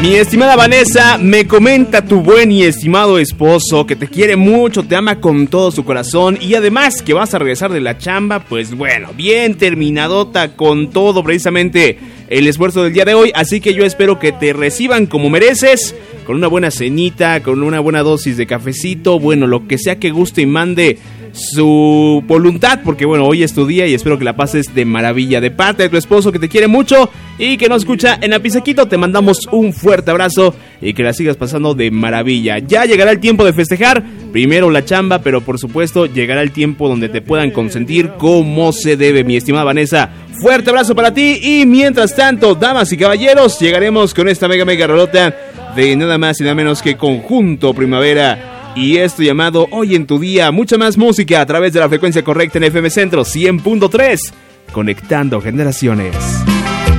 Mi estimada Vanessa, me comenta tu buen y estimado esposo que te quiere mucho, te ama con todo su corazón y además que vas a regresar de la chamba, pues bueno, bien terminadota con todo precisamente el esfuerzo del día de hoy, así que yo espero que te reciban como mereces, con una buena cenita, con una buena dosis de cafecito, bueno, lo que sea que guste y mande su voluntad, porque bueno, hoy es tu día y espero que la pases de maravilla. De parte de tu esposo que te quiere mucho y que nos escucha en Apizaquito, te mandamos un fuerte abrazo y que la sigas pasando de maravilla. Ya llegará el tiempo de festejar, primero la chamba, pero por supuesto llegará el tiempo donde te puedan consentir como se debe, mi estimada Vanessa. Fuerte abrazo para ti y mientras tanto, damas y caballeros, llegaremos con esta mega rolota de nada más y nada menos que Conjunto Primavera. Y esto llamado Hoy en tu Día, mucha más música a través de la frecuencia correcta en FM Centro 100.3, conectando generaciones.